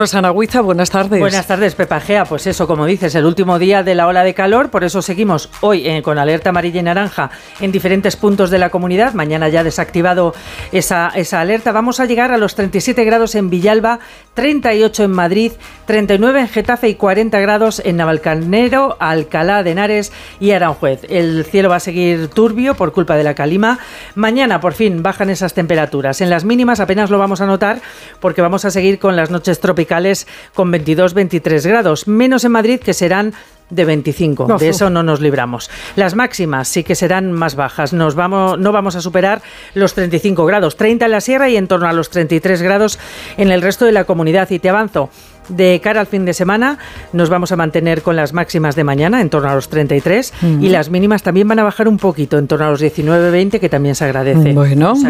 Rosana Huiza, buenas tardes. Buenas tardes, Pepa Gea. Pues eso, como dices, el último día de la ola de calor, por eso seguimos hoy con alerta amarilla y naranja en diferentes puntos de la comunidad. Mañana ya desactivado esa alerta. Vamos a llegar a los 37 grados en Villalba, 38 en Madrid, 39 en Getafe y 40 grados en Navalcarnero, Alcalá de Henares y Aranjuez. El cielo va a seguir turbio por culpa de la calima. Mañana, por fin, bajan esas temperaturas. En las mínimas apenas lo vamos a notar porque vamos a seguir con las noches tropicales con 22-23 grados, menos en Madrid, que serán de 25, de eso no nos libramos. Las máximas sí que serán más bajas, no vamos a superar los 35 grados, 30 en la sierra y en torno a los 33 grados en el resto de la comunidad. Y te avanzo, de cara al fin de semana nos vamos a mantener con las máximas de mañana en torno a los 33 y las mínimas también van a bajar un poquito, en torno a los 19-20, que también se agradece. Bueno.